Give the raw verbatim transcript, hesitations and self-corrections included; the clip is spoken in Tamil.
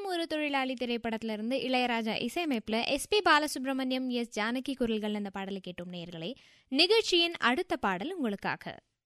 ஒரு தொழிலாளி திரைப்படத்துல இருந்து Ilaiyaraaja இசையமைப்புல S B Balasubramaniam, S Janaki குரல்கள் அந்த பாடலை கேட்டோம் நேயர்களே. நிகழ்ச்சியின் அடுத்த பாடல் உங்களுக்காக.